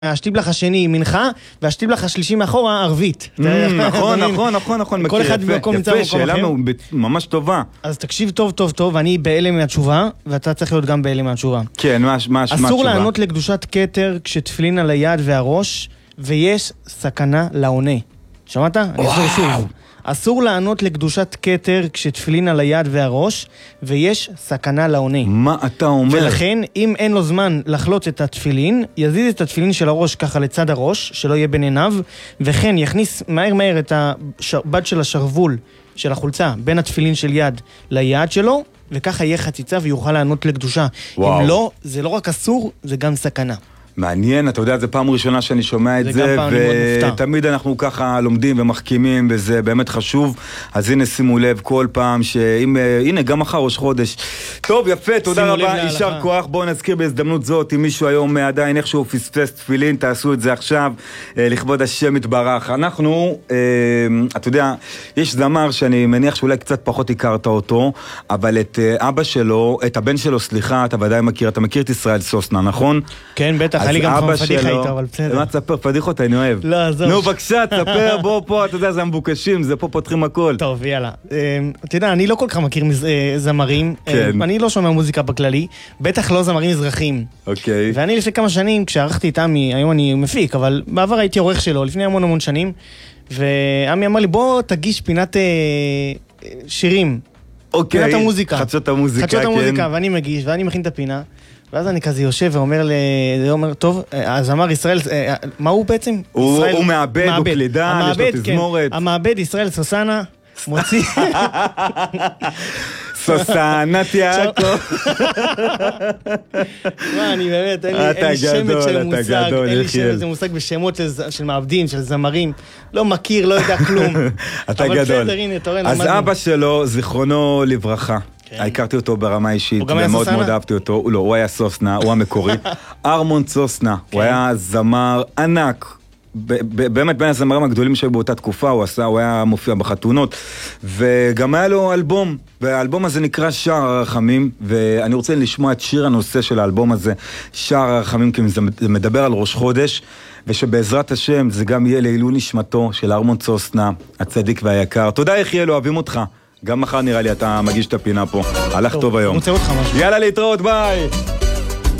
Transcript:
השטיבלח השני מנחה, והשטיבלח השלישי מאחורה ערבית. נכון. כל אחד במקום נמצא במקום אחר. שאלה ממש טובה. אז תקשיב טוב, אני בהלם מהתשובה, ואתה צריך להיות גם בהלם מהתשובה. כן, מה התשובה? אסור לענות לקדושת כתר כשתפילין על היד והראש, ויש סכנה לעונה. שמעת? אני אחזור שוב. אסור לענות לקדושת כתר כשתפילין על היד והראש, ויש סכנה לעונה. מה אתה אומר? ולכן, אם אין לו זמן לחלוץ את התפילין, יזיז את התפילין של הראש ככה לצד הראש, שלא יהיה בין עיניו, וכן יכניס מהר את הבד של השרוול של החולצה, בין התפילין של יד ליד שלו, וככה יהיה חציצה ויוכל לענות לקדושה. אם לא, זה לא רק אסור, זה גם סכנה. מעניין, אתה יודע, זו פעם ראשונה שאני שומע את זה, ותמיד אנחנו ככה לומדים ומחכימים, וזה באמת חשוב. אז הנה שימו לב כל פעם הנה גם מחר ראש חודש. טוב, יפה, תודה רבה, יישר כוח. בואו נזכיר בהזדמנות זאת, אם מישהו היום עדיין איכשהו פספס תפילין, תעשו את זה עכשיו, לכבוד השם יתברך. אנחנו, אתה יודע, יש זמר שאני מניח שאולי קצת פחות הכרת אותו, אבל את אבא שלו, את הבן שלו, סליחה, אתה ודאי מכיר, אתה מכיר את ישראל סוסנה, נכון? כן, בטח. היה לי גם פדיחה איתו, אבל בסדר. מה תספר? פדיחות, אני אוהב. לא, עזוב. נו, בבקשה, תספר, בוא פה, אתה יודע, זה המבוקשים, זה פה פותחים הכל. טוב, יאללה. אתה יודע, אני לא כל כך מכיר זמרים. כן. אני לא שומע מוזיקה בכללי, בטח לא זמרים מזרחים. אוקיי. ואני לפני כמה שנים, כשערכתי את עמי, היום אני מפיק, אבל בעבר הייתי עורך שלו, לפני המון שנים, ועמי אמר לי, בוא תגיש פינת שירים. אוקיי. פינת המוזיקה. חדשות המוזיקה, כן. חדשות המוזיקה, ואני מגיש, ואני מכין את הפינה. ואז אני כזה יושב ואומר, טוב, הזמר ישראל, מה הוא בעצם? הוא מעבד, הוא קלידן, יש לו תזמורת. המעבד ישראל סוסנה מוציא... סוסנת יעקב. מה, אני באמת, אין לי שמץ של מושג, אין לי שמץ של מושג בשמות של מעבדים, של זמרים, לא מכיר, לא יודע כלום. אתה גדול. אבל בסדר, הנה, תורן, אז אבא שלו, זיכרונו לברכה. הכרתי אותו ברמה אישית, ומאוד מאוד אהבתי אותו. לא, הוא היה סוסנה, הוא המקורי. ארמון סוסנה, הוא היה זמר ענק, באמת בין הזמרים הגדולים שהיו באותה תקופה, הוא היה מופיע בחתונות, וגם היה לו אלבום, והאלבום הזה נקרא שער הרחמים, ואני רוצה לשמוע את שיר הנושא של האלבום הזה, שער הרחמים, כי זה מדבר על ראש חודש, ושבעזרת השם זה גם יהיה לעילוי נשמתו של ארמון סוסנה, הצדיק והיקר. תודה יחיאל, אוהבים אותך. גם מחר נראה לי אתה מגיש את הפינה פה. הלך טוב היום. רוצה אותך משהו. יאללה להתראות, ביי.